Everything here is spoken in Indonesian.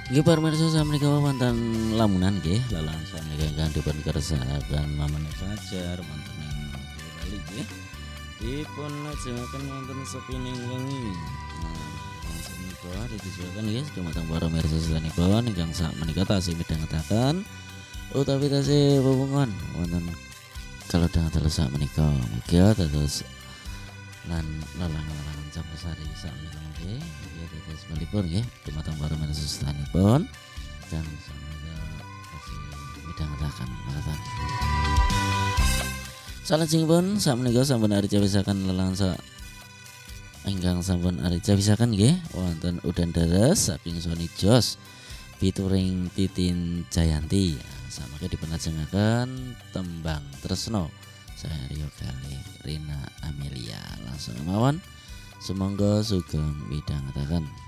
Nggih pamirsa samenika wonten lamunan nggih lalang samenika ingkang dipun kersakaken Maman Fajar wonten ing Bali nggih. Dipun lajengaken wonten sepining wengi. Langsung menika ditujuaken nggih dumateng para pamirsa sedanipun ingkang sakmenika tasih midhangetaken utawi tasih wewenngan wonten kalodhang dalu sakmenika. Mugi dados lan lalang-lalang Campasari sakmenika nggih dados balipun nggih dumateng para pamirsa sedanipun dan sakmenika tasih midhangetaken mekaten. Salajengipun sakmenika sampun ari cawisaken lelang ingkang sampun ari cawisaken nggih wonten udan deres saking Sony Jos pituring Titin Jayanti. Samangke dipunlajengaken tembang Tresno saya Rio kali Rina Amelia langsung mawon sumangga sugeng midhangetaken.